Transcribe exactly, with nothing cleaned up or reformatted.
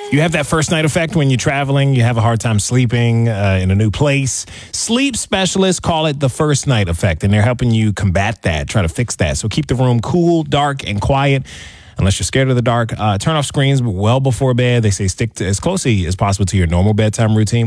You have that first night effect when you're traveling. You have a hard time sleeping uh, in a new place. Sleep specialists call it the first night effect, and they're helping you combat that, try to fix that. So keep the room cool, dark, and quiet. Unless you're scared of the dark, uh, turn off screens well before bed. They say stick to as closely as possible to your normal bedtime routine.